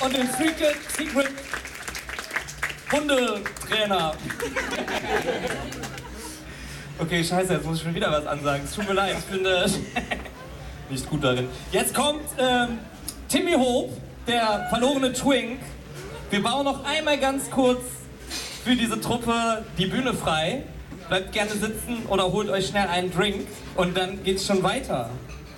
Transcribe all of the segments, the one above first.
und den Secret Hundetrainer. Okay, scheiße, jetzt muss ich schon wieder was ansagen. Es tut mir leid, ich bin nicht gut darin. Jetzt kommt Timmy Hope, der verlorene Twink. Wir bauen noch einmal ganz kurz für diese Truppe die Bühne frei. Bleibt gerne sitzen oder holt euch schnell einen Drink und dann geht's schon weiter.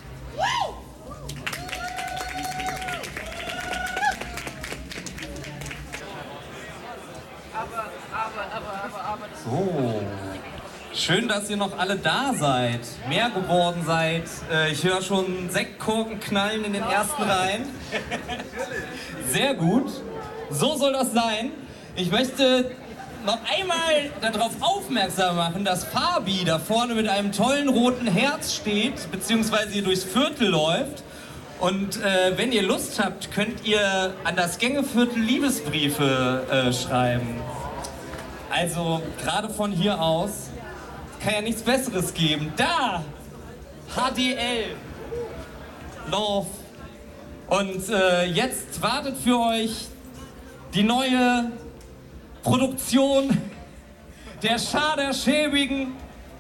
So, schön, dass ihr noch alle da seid, mehr geworden seid. Ich höre schon Sektkorken knallen in den ersten Reihen. Sehr gut, so soll das sein. Ich möchte noch einmal darauf aufmerksam machen, dass Fabi da vorne mit einem tollen roten Herz steht, beziehungsweise hier durchs Viertel läuft. Und wenn ihr Lust habt, könnt ihr an das Gängeviertel Liebesbriefe schreiben. Also gerade von hier aus kann ja nichts Besseres geben. Da! HDL! Love! Und jetzt wartet für euch die neue Produktion der Schar der Schäbigen.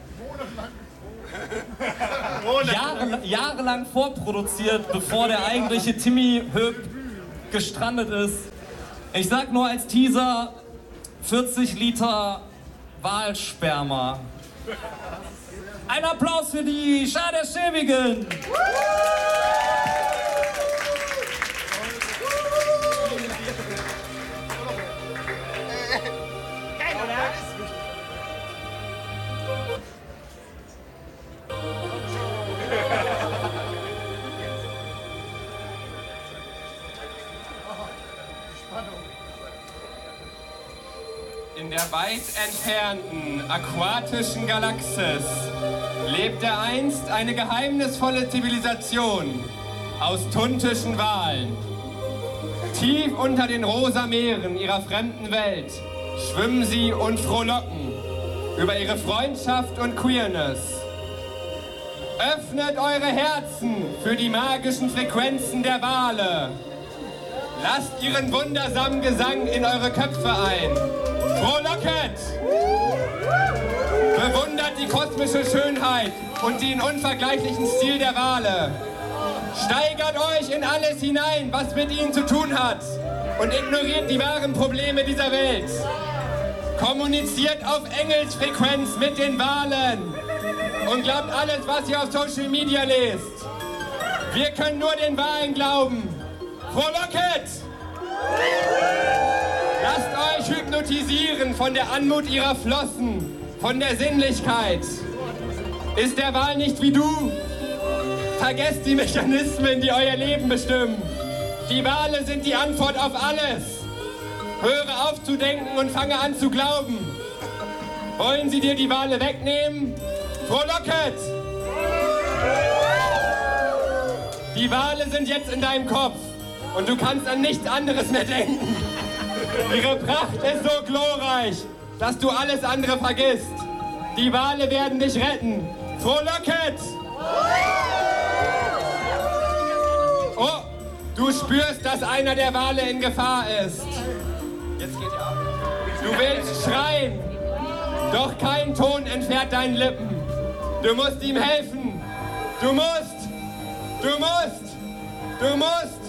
Jahrelang vorproduziert, bevor der eigentliche Timmy Höp gestrandet ist. Ich sag nur als Teaser: 40 Liter Walsperma. Ein Applaus für die Schar der Schäbigen! In der weit entfernten aquatischen Galaxis lebte einst eine geheimnisvolle Zivilisation aus tuntischen Walen. Tief unter den rosa Meeren ihrer fremden Welt schwimmen sie und frohlocken über ihre Freundschaft und Queerness. Öffnet eure Herzen für die magischen Frequenzen der Wale. Lasst ihren wundersamen Gesang in eure Köpfe ein. Frohlocket! Bewundert die kosmische Schönheit und den unvergleichlichen Stil der Wale. Steigert euch in alles hinein, was mit ihnen zu tun hat, und ignoriert die wahren Probleme dieser Welt. Kommuniziert auf Engelsfrequenz mit den Walen und glaubt alles, was ihr auf Social Media lest. Wir können nur den Walen glauben. Frohlocket! Lasst euch hypnotisieren von der Anmut ihrer Flossen, von der Sinnlichkeit. Ist der Wal nicht wie du? Vergesst die Mechanismen, die euer Leben bestimmen. Die Wale sind die Antwort auf alles. Höre auf zu denken und fange an zu glauben. Wollen sie dir die Wale wegnehmen? Frohlocket! Die Wale sind jetzt in deinem Kopf und du kannst an nichts anderes mehr denken. Ihre Pracht ist so glorreich, dass du alles andere vergisst. Die Wale werden dich retten. Frohlocket! Oh, du spürst, dass einer der Wale in Gefahr ist. Jetzt geht er ab. Du willst schreien, doch kein Ton entfernt deinen Lippen. Du musst ihm helfen. Du musst.